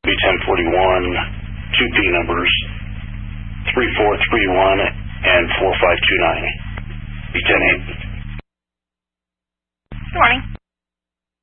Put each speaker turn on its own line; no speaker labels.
B1041, two P numbers, 3431 and 4529. B108.
Good morning.